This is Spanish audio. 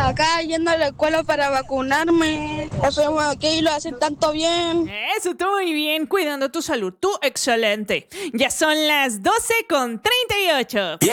Acá yendo a la escuela para vacunarme. Hacemos aquí y lo hacen tanto bien. Eso, tú muy bien, cuidando tu salud. Tú, excelente. Ya son las 12:38.